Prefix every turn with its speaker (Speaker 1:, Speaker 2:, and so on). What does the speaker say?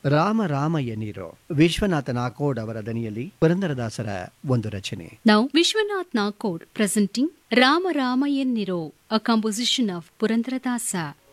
Speaker 1: ರಾಮ ರಾಮ ಎನ್ನಿರೋ ವಿಶ್ವನಾಥ ನಾಕೋಡ್ ಅವರ ದನಿಯಲ್ಲಿ ಪುರಂದರದಾಸರ ಒಂದು ರಚನೆ.
Speaker 2: Now Vishwanath Nakod presenting Rama Rama Yenniro, a composition of Purandaradasa.